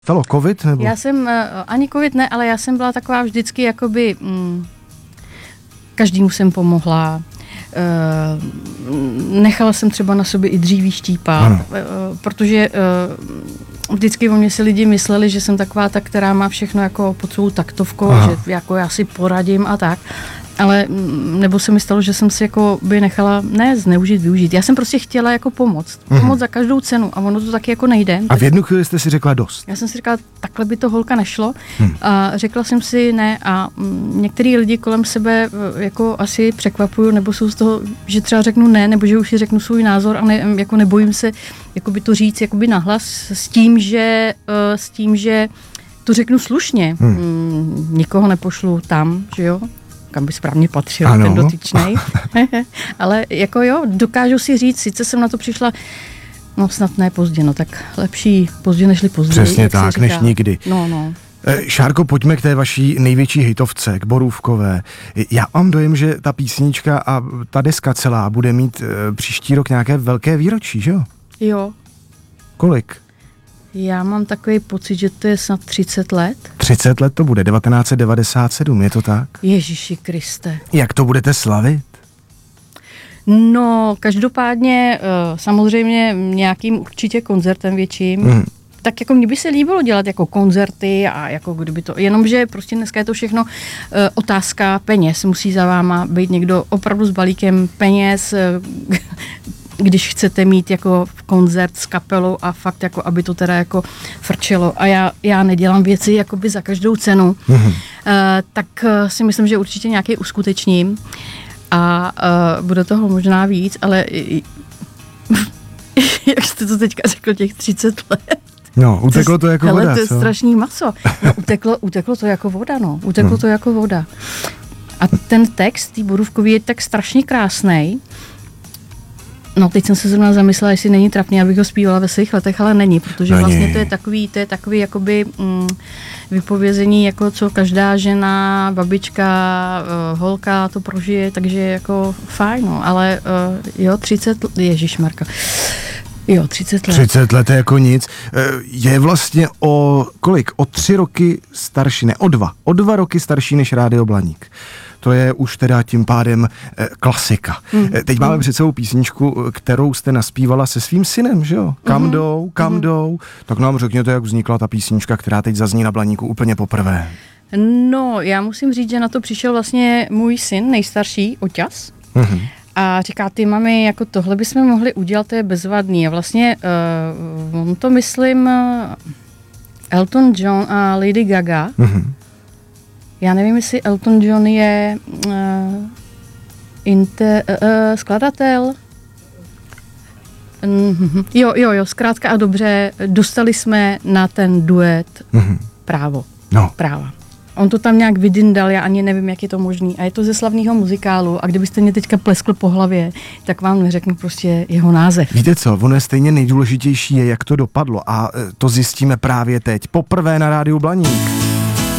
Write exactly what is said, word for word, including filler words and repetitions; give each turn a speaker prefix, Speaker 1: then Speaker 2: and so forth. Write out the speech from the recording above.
Speaker 1: Stalo covid? Nebo?
Speaker 2: Já jsem, ani covid ne, ale já jsem byla taková vždycky jakoby, mm, každému jsem pomohla, uh, nechala jsem třeba na sobě i dříví štípat, uh, protože uh, vždycky o mě si lidi mysleli, že jsem taková ta, která má všechno jako pod svou taktovkou, Aha. že jako já si poradím a tak. Ale nebo se mi stalo, že jsem si jako by nechala, ne zneužít, využít. Já jsem prostě chtěla jako pomoct. Pomoct mm. za každou cenu a ono to taky jako nejde.
Speaker 1: A v jednu chvíli jste si řekla dost.
Speaker 2: Já jsem si říkala, takhle by to holka nešlo. Hmm. A řekla jsem si ne a některý lidi kolem sebe jako asi překvapují, nebo jsou z toho, že třeba řeknu ne, nebo že už si řeknu svůj názor a ne, jako nebojím se jakoby to říct jakoby nahlas s tím, že s tím, že to řeknu slušně. Hmm. Nikoho nepošlu tam, že jo? Kam by správně patřil ano. ten dotyčnej. Ale jako jo, dokážu si říct, sice jsem na to přišla, no snad ne pozdě, no tak lepší pozdě nežli později.
Speaker 1: Přesně tak, než nikdy.
Speaker 2: No, no.
Speaker 1: Šárko, pojďme k té vaší největší hejtovce, k Borůvkové. Já mám dojem, že ta písnička a ta deska celá bude mít příští rok nějaké velké výročí, že jo?
Speaker 2: Jo.
Speaker 1: Kolik?
Speaker 2: Já mám takový pocit, že to je snad třicet let.
Speaker 1: třicet let to bude, devatenáct set devadesát sedm, je to tak?
Speaker 2: Ježíši Kriste.
Speaker 1: Jak to budete slavit?
Speaker 2: No, každopádně samozřejmě nějakým určitě koncertem větším. Hmm. Tak jako mně by se líbilo dělat jako koncerty a jako kdyby to, jenomže prostě dneska je to všechno uh, otázka peněz. Musí za váma být někdo opravdu s balíkem peněz, uh, když chcete mít jako koncert s kapelou a fakt jako, aby to teda jako frčelo. A já, já nedělám věci jakoby za každou cenu. Mm-hmm. Uh, tak uh, si myslím, že určitě nějaký uskutečním a uh, bude toho možná víc, ale jak jste to teďka řekl, těch třicet let.
Speaker 1: No, uteklo to jako
Speaker 2: hele,
Speaker 1: voda,
Speaker 2: to je
Speaker 1: co?
Speaker 2: strašný maso. No, uteklo, uteklo to jako voda, no. Uteklo hmm. to jako voda. A ten text, tý Borůvkový, je tak strašně krásnej. No, teď jsem se zrovna zamyslela, jestli není trapný, abych ho zpívala ve svých letech, ale není, protože
Speaker 1: není.
Speaker 2: Vlastně to je takový, to je takový jakoby mm, vypovězení, jako co každá žena, babička, uh, holka to prožije, takže jako fajn, no, ale uh, jo, třicet, ježišmarka. Jo, třicet let.
Speaker 1: třicet let je jako nic. Je vlastně o kolik? O tři roky starší, ne, o dva. O dva roky starší než Rádio Blaník. To je už teda tím pádem eh, klasika. Mm. Teď máme před sebou písničku, kterou jste naspívala se svým synem, že jo? Kam mm. jdou, kam mm. jdou. Tak nám řekněte, jak vznikla ta písnička, která teď zazní na Blaníku úplně poprvé.
Speaker 2: No, já musím říct, že na to přišel vlastně můj syn, nejstarší, Oťas. Mm. A říká, ty mami, jako tohle bychom mohli udělat, to je bezvadný. A vlastně uh, on to myslím uh, Elton John a Lady Gaga. Mm-hmm. Já nevím, jestli Elton John je uh, inte, uh, uh, skladatel. Mm-hmm. Jo, jo, jo, zkrátka a dobře, dostali jsme na ten duet mm-hmm. právo.
Speaker 1: No.
Speaker 2: Práva. On to tam nějak vydindal, já ani nevím, jak je to možný. A je to ze slavného muzikálu a kdybyste mě teďka pleskl po hlavě, tak vám neřeknu prostě jeho název.
Speaker 1: Víte co, ono je stejně nejdůležitější je, jak to dopadlo a to zjistíme právě teď. Poprvé na Rádiu Blaník.